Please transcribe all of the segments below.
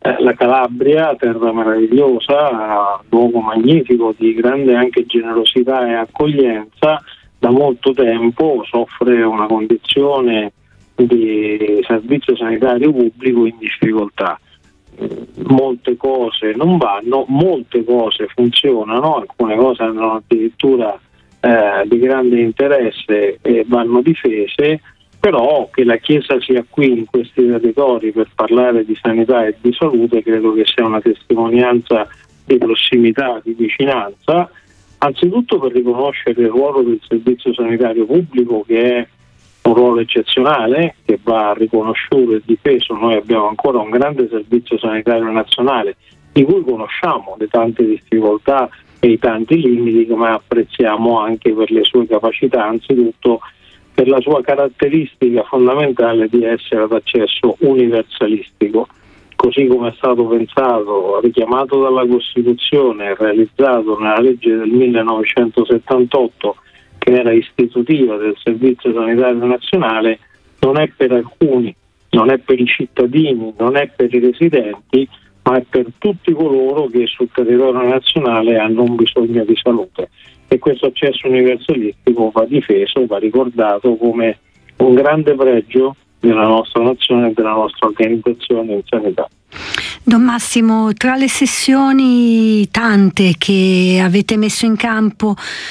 la Calabria, terra meravigliosa, luogo magnifico di grande anche generosità e accoglienza, da molto tempo soffre una condizione di servizio sanitario pubblico in difficoltà. Molte cose non vanno, molte cose funzionano, alcune cose hanno addirittura di grande interesse e vanno difese, però che la Chiesa sia qui in questi territori per parlare di sanità e di salute credo che sia una testimonianza di prossimità, di vicinanza, anzitutto per riconoscere il ruolo del servizio sanitario pubblico, che è un ruolo eccezionale, che va riconosciuto e difeso. Noi abbiamo ancora un grande servizio sanitario nazionale di cui conosciamo le tante difficoltà e i tanti limiti, ma apprezziamo anche per le sue capacità, anzitutto per la sua caratteristica fondamentale di essere ad accesso universalistico, così come è stato pensato, richiamato dalla Costituzione, realizzato nella legge del 1978, che era istitutiva del Servizio Sanitario Nazionale. Non è per alcuni, non è per i cittadini, non è per i residenti, ma è per tutti coloro che sul territorio nazionale hanno un bisogno di salute. E questo accesso universalistico va difeso, va ricordato come un grande pregio della nostra nazione e della nostra organizzazione in sanità. Don Massimo, tra le sessioni tante che avete messo in campo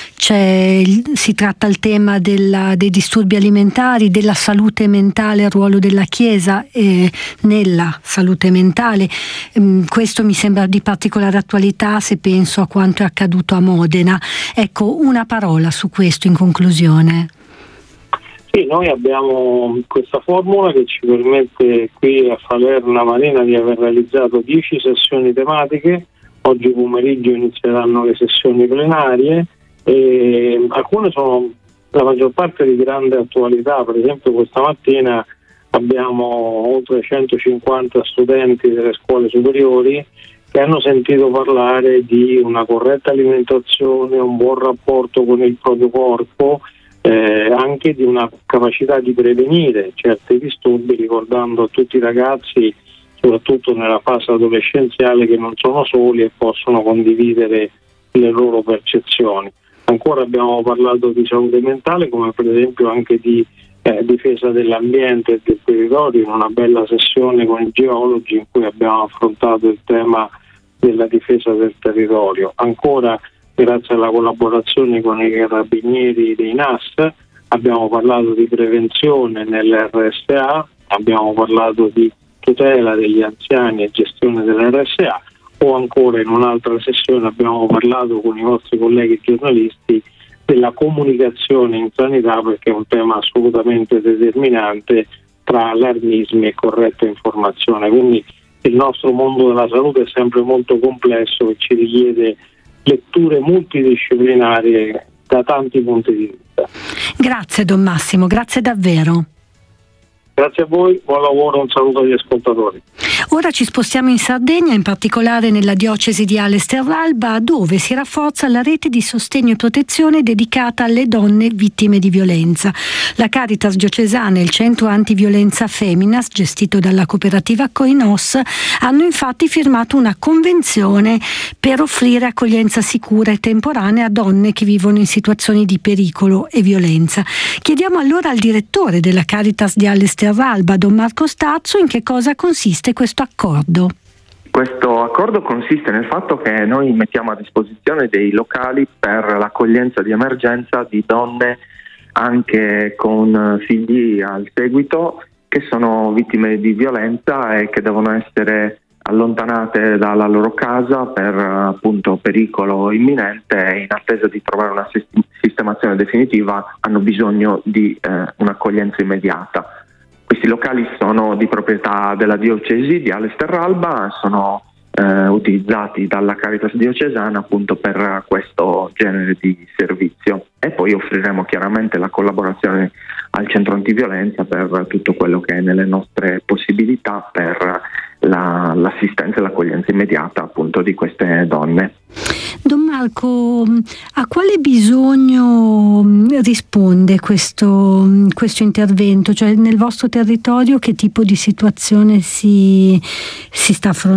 si tratta il tema dei disturbi alimentari, della salute mentale, il ruolo della Chiesa nella salute mentale. Questo mi sembra di particolare attualità se penso a quanto è accaduto a Modena. Ecco, una parola su questo in conclusione. Sì, noi abbiamo questa formula che ci permette qui a Falerna Marina di aver realizzato 10 sessioni tematiche. Oggi pomeriggio inizieranno le sessioni plenarie e alcune sono la maggior parte di grande attualità. Per esempio questa mattina abbiamo oltre 150 studenti delle scuole superiori che hanno sentito parlare di una corretta alimentazione, un buon rapporto con il proprio corpo, anche di una capacità di prevenire certi disturbi, ricordando a tutti i ragazzi, soprattutto nella fase adolescenziale, che non sono soli e possono condividere le loro percezioni. Ancora abbiamo parlato di salute mentale, come per esempio anche di difesa dell'ambiente e del territorio, in una bella sessione con i geologi in cui abbiamo affrontato il tema della difesa del territorio. Ancora, grazie alla collaborazione con i carabinieri dei NAS, abbiamo parlato di prevenzione nell'RSA, abbiamo parlato di tutela degli anziani e gestione dell'RSA, o ancora in un'altra sessione abbiamo parlato con i vostri colleghi giornalisti della comunicazione in sanità, perché è un tema assolutamente determinante tra allarmismi e corretta informazione. Quindi il nostro mondo della salute è sempre molto complesso e ci richiede letture multidisciplinari da tanti punti di vista. Grazie Don Massimo, grazie davvero. Grazie a voi, buon lavoro, un saluto agli ascoltatori. Ora ci spostiamo in Sardegna, in particolare nella diocesi di Ales Terralba, dove si rafforza la rete di sostegno e protezione dedicata alle donne vittime di violenza. La Caritas diocesana e il centro antiviolenza Feminas, gestito dalla cooperativa Koinos, hanno infatti firmato una convenzione per offrire accoglienza sicura e temporanea a donne che vivono in situazioni di pericolo e violenza. Chiediamo allora al direttore della Caritas di Ales Terralba, Don Marco Stazzo, in che cosa consiste questo accordo. Questo accordo consiste nel fatto che noi mettiamo a disposizione dei locali per l'accoglienza di emergenza di donne anche con figli al seguito che sono vittime di violenza e che devono essere allontanate dalla loro casa per appunto pericolo imminente e in attesa di trovare una sistemazione definitiva hanno bisogno di un'accoglienza immediata. Questi locali sono di proprietà della diocesi di Ales Terralba, sono utilizzati dalla Caritas diocesana appunto per questo genere di servizio, e poi offriremo chiaramente la collaborazione al centro antiviolenza per tutto quello che è nelle nostre possibilità per l'assistenza e l'accoglienza immediata appunto di queste donne. Don Marco, a quale bisogno risponde questo intervento? Cioè nel vostro territorio che tipo di situazione si sta affrontando?